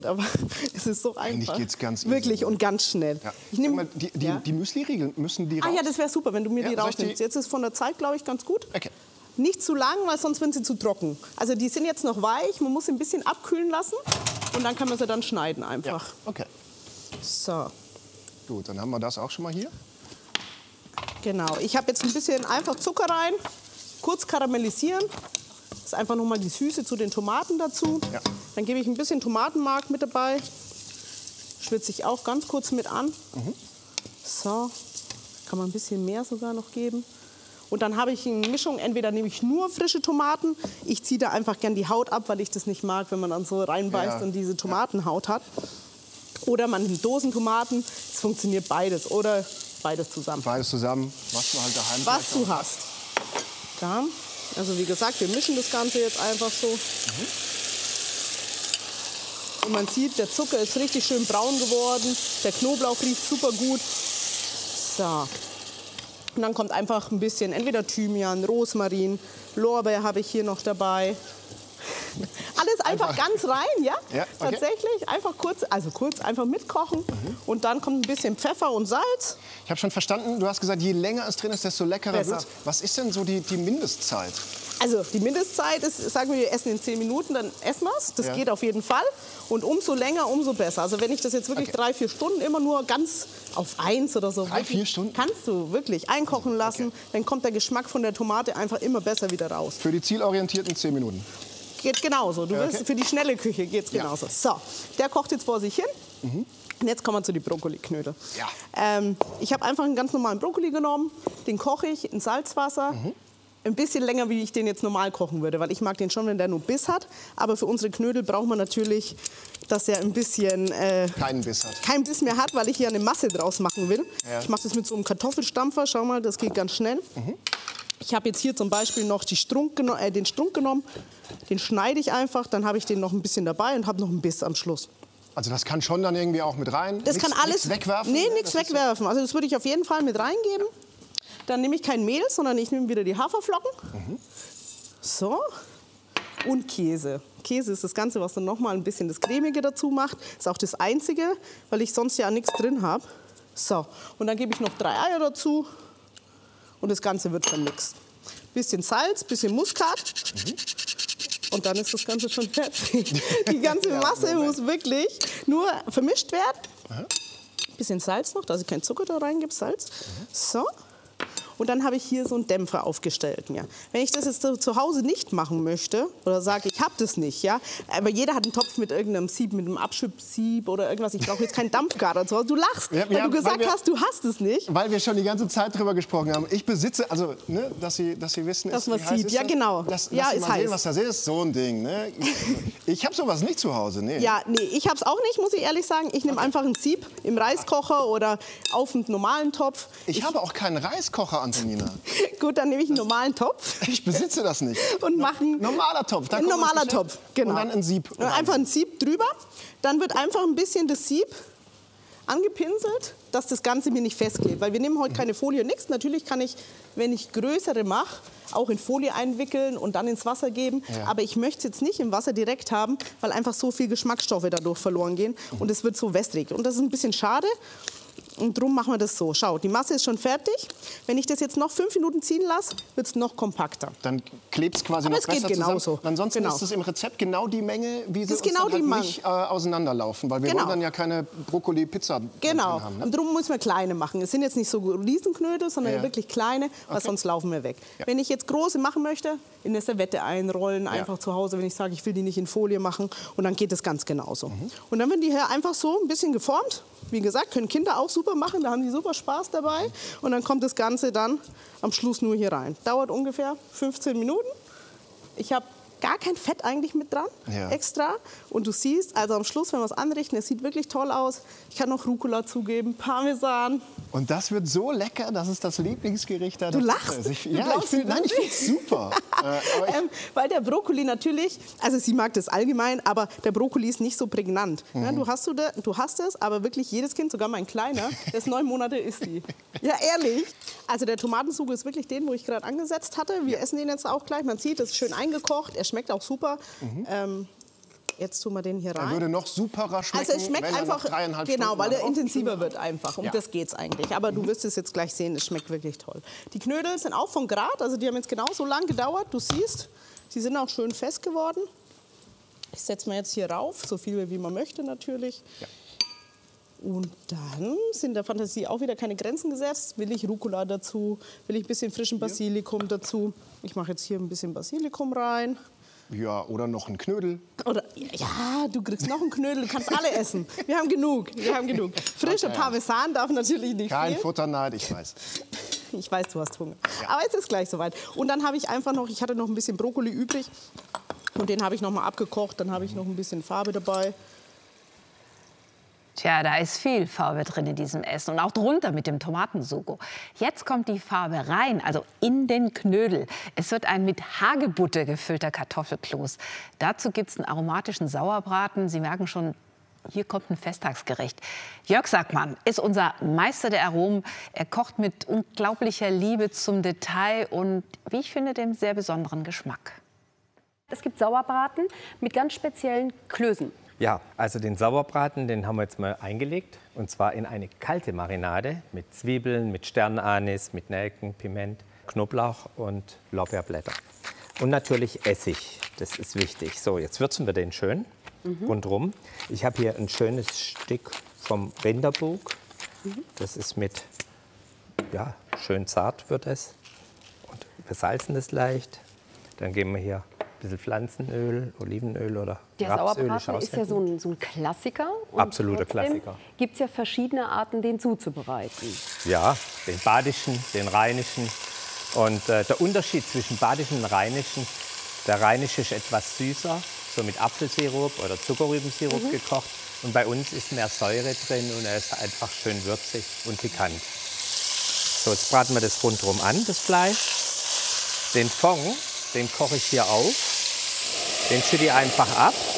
Aber es ist so einfach. Eigentlich geht's ganz easy. Wirklich und ganz schnell. Ja. Ich nehm, mal, die Müsli-Riegel, müssen die raus? Ah ja, das wäre super, wenn du mir die soll ich rausnimmst. Jetzt ist von der Zeit, glaube ich, ganz gut. Okay. Nicht zu lang, weil sonst werden sie zu trocken. Also die sind jetzt noch weich, man muss sie ein bisschen abkühlen lassen und dann kann man sie dann schneiden einfach. Ja. Okay. So, Gut, dann haben wir das auch schon mal hier. genau. Ich habe jetzt ein bisschen einfach Zucker rein, kurz karamellisieren. Das ist einfach nochmal die Süße zu den Tomaten dazu. Ja. Dann gebe ich ein bisschen Tomatenmark mit dabei. Schwitze ich auch ganz kurz mit an. So, kann man ein bisschen mehr sogar noch geben. Und dann habe ich eine Mischung, entweder nehme ich nur frische Tomaten, ich ziehe da einfach gern die Haut ab, weil ich das nicht mag, wenn man dann so reinbeißt Ja. und diese Tomatenhaut hat. Oder man nimmt Dosentomaten, es funktioniert beides oder beides zusammen. Beides zusammen, was du halt daheim Was vielleicht du auch hast. Ja. Also wie gesagt, wir mischen das Ganze jetzt einfach so. Und man sieht, der Zucker ist richtig schön braun geworden, der Knoblauch riecht super gut. So. Und dann kommt einfach ein bisschen, entweder Thymian, Rosmarin, Lorbeer habe ich hier noch dabei. Alles einfach ganz rein, ja? Ja, okay. Tatsächlich. Einfach kurz einfach mitkochen. Und dann kommt ein bisschen Pfeffer und Salz. Ich habe schon verstanden, du hast gesagt, je länger es drin ist, desto leckerer Besser. wird. Was ist denn so die Mindestzeit? Also die Mindestzeit ist, sagen wir essen in 10 Minuten, dann essen wir es. Das Ja. geht auf jeden Fall. Und umso länger, umso besser. Also wenn ich das jetzt wirklich Okay. 3-4 Stunden immer nur ganz auf 1 oder so. 3-4 Stunden? Kannst du wirklich einkochen lassen. Okay. Dann kommt der Geschmack von der Tomate einfach immer besser wieder raus. Für die zielorientierten 10 Minuten. Geht genauso. Du Ja, willst, okay. für die schnelle Küche geht es Ja. genauso. So, der kocht jetzt vor sich hin. Und jetzt kommen wir zu den Brokkoliknödel. Ja. Ich habe einfach einen ganz normalen Brokkoli genommen. Den koche ich in Salzwasser. Ein bisschen länger, wie ich den jetzt normal kochen würde, weil ich mag den schon, wenn der nur Biss hat. Aber für unsere Knödel braucht man natürlich, dass er ein bisschen Keinen Biss hat. kein Biss mehr hat, weil ich hier eine Masse draus machen will. Ja. Ich mache das mit so einem Kartoffelstampfer. Schau mal, das geht ganz schnell. Ich habe jetzt hier zum Beispiel noch den Strunk genommen. Den schneide ich einfach, dann habe ich den noch ein bisschen dabei und habe noch einen Biss am Schluss. Also das kann schon dann irgendwie auch mit rein? Das kann alles Nichts wegwerfen? Nee, Ne? nichts Das ist wegwerfen. Also das würde ich auf jeden Fall mit reingeben. Dann nehme ich kein Mehl, sondern ich nehme wieder die Haferflocken. So. Und Käse. Käse ist das Ganze, was dann noch mal ein bisschen das Cremige dazu macht. Ist auch das Einzige, weil ich sonst ja nichts drin habe. So. Und dann gebe ich noch 3 Eier dazu. Und das Ganze wird vermixt. Bisschen Salz, bisschen Muskat. Und dann ist das Ganze schon fertig. Die ganze Masse muss wirklich nur vermischt werden. Bisschen Salz noch, dass ich keinen Zucker da reingebe, Salz. So. Und dann habe ich hier so einen Dämpfer aufgestellt mir. Wenn ich das jetzt zu Hause nicht machen möchte oder sage, ich habe das nicht, ja, aber jeder hat einen Topf mit irgendeinem Sieb, mit einem Abschüttsieb oder irgendwas. Ich brauche jetzt keinen Dampfgarer zu Hause. Du lachst, Ja, weil ja, du gesagt weil wir- hast, du hast es nicht. Weil wir schon die ganze Zeit drüber gesprochen haben. Ich besitze, also, ne, dass Sie wissen, Dass wie man heiß sieht. ist Ja, das? genau. Lass Ja, Sie ist mal sehen, heiß. was das ist. So ein Ding. Ne? Ich habe sowas nicht zu Hause. Nee. Ja, nee, ich habe es auch nicht, muss ich ehrlich sagen. Ich nehme einfach ein Sieb im Reiskocher oder auf einen normalen Topf. Ich habe auch keinen Reiskocher, Antonina. Gut, dann nehme ich einen normalen Topf Ich besitze das nicht. und mache einen Normaler Topf. Da Ein kommt normaler das Geschäft Topf, genau. Und dann ein Sieb. Und einfach ein Sieb drüber. Dann wird einfach ein bisschen das Sieb angepinselt, dass das Ganze mir nicht festklebt. Weil wir nehmen heute keine Folie, nichts. Natürlich kann ich, wenn ich größere mache, auch in Folie einwickeln und dann ins Wasser geben. Ja. Aber ich möchte es jetzt nicht im Wasser direkt haben, weil einfach so viel Geschmacksstoffe dadurch verloren gehen. Und es wird so wässrig. Und das ist ein bisschen schade. Und darum machen wir das so. Schau, die Masse ist schon fertig. Wenn ich das jetzt noch 5 Minuten ziehen lasse, wird es noch kompakter. Dann klebt es quasi Aber noch es geht besser genauso. zusammen. Ansonsten Genau. ist es im Rezept genau die Menge, wie sie Das ist uns genau dann die halt Menge. nicht auseinanderlaufen. Weil wir Genau. wollen dann ja keine Brokkoli-Pizza Genau, drin haben. Ne? und darum müssen wir kleine machen. Es sind jetzt nicht so Riesenknödel, sondern Ja. wirklich kleine, weil Okay. sonst laufen wir weg. Ja. Wenn ich jetzt große machen möchte, in eine Servette einrollen, einfach zu Hause, wenn ich sage, ich will die nicht in Folie machen. Und dann geht das ganz genauso. Und dann werden die hier einfach so ein bisschen geformt. Wie gesagt, können Kinder auch super machen, da haben die super Spaß dabei. Und dann kommt das Ganze dann am Schluss nur hier rein. Dauert ungefähr 15 Minuten. Ich habe gar kein Fett eigentlich mit dran, Ja. extra. Und du siehst, also am Schluss, wenn wir es anrichten, es sieht wirklich toll aus. Ich kann noch Rucola zugeben, Parmesan. Und das wird so lecker, das ist das Lieblingsgericht da. Du lachst? Ich, Du ja, glaubst ich finde mir das? es super. Aber ich, Weil der Brokkoli natürlich, also sie mag das allgemein, aber der Brokkoli ist nicht so prägnant. Ja, du hast es, aber wirklich jedes Kind, sogar mein Kleiner, der ist 9 Monate, isst die. Ja, ehrlich. Also der Tomatensud ist wirklich den, wo ich gerade angesetzt hatte. Wir essen den jetzt auch gleich. Man sieht, es ist schön eingekocht. Er schmeckt auch super. Jetzt tun wir den hier rein. Er würde noch superer schmecken, also es schmeckt wenn er einfach, nach 3,5 genau, Stunden weil er noch intensiver wird einfach. Um das geht es eigentlich. Aber du wirst es jetzt gleich sehen, es schmeckt wirklich toll. Die Knödel sind auch von Grad, also die haben jetzt genauso lang gedauert. Du siehst, sie sind auch schön fest geworden. Ich setze mal jetzt hier rauf, so viel wie man möchte natürlich. Ja. Und dann sind der Fantasie auch wieder keine Grenzen gesetzt. Will ich Rucola dazu? Will ich ein bisschen frischen Basilikum dazu? Ich mache jetzt hier ein bisschen Basilikum rein. Ja, oder noch ein Knödel. Oder, ja, du kriegst noch einen Knödel, du kannst alle essen. Wir haben genug, wir haben genug. Frischer Parmesan darf natürlich nicht Kein fehlen. Futterneid, ich weiß. Ich weiß, du hast Hunger. Ja. Aber jetzt ist gleich soweit. Und dann habe ich einfach noch, ich hatte noch ein bisschen Brokkoli übrig. Und den habe ich noch mal abgekocht. Dann habe ich noch ein bisschen Farbe dabei. Tja, da ist viel Farbe drin in diesem Essen und auch drunter mit dem Tomatensugo. Jetzt kommt die Farbe rein, also in den Knödel. Es wird ein mit Hagebutte gefüllter Kartoffelkloß. Dazu gibt es einen aromatischen Sauerbraten. Sie merken schon, hier kommt ein Festtagsgericht. Jörg Sackmann ist unser Meister der Aromen. Er kocht mit unglaublicher Liebe zum Detail und, wie ich finde, dem sehr besonderen Geschmack. Es gibt Sauerbraten mit ganz speziellen Klößen. Ja, also den Sauerbraten, den haben wir jetzt mal eingelegt. Und zwar in eine kalte Marinade mit Zwiebeln, mit Sternanis, mit Nelken, Piment, Knoblauch und Lorbeerblätter. Und natürlich Essig, das ist wichtig. So, jetzt würzen wir den schön rundherum. Ich habe hier ein schönes Stück vom Rinderbug. Das ist mit, ja, schön zart wird es. Und wir salzen es leicht. Dann geben wir hier ein bisschen Pflanzenöl, Olivenöl oder Der Rapsöl. Sauerbraten ist ja so ein Klassiker. Und absoluter Klassiker. Gibt es ja verschiedene Arten, den zuzubereiten. Ja, den badischen, den rheinischen. Und der Unterschied zwischen badischen und rheinischen, der rheinische ist etwas süßer, so mit Apfelsirup oder Zuckerrübensirup gekocht. Und bei uns ist mehr Säure drin und er ist einfach schön würzig und pikant. So, jetzt braten wir das rundherum an, das Fleisch. Den Fond, den koche ich hier auf. Den schütte ich einfach ab.